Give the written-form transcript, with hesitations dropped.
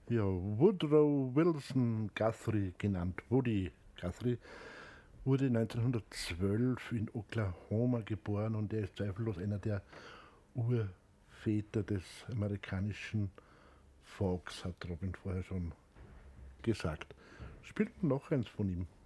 Ja, Woodrow Wilson Guthrie, genannt Woody Guthrie, wurde 1912 in Oklahoma geboren und er ist zweifellos einer der Urväter des amerikanischen Folks, hat Robin vorher schon gesagt. Spielt noch eins von ihm.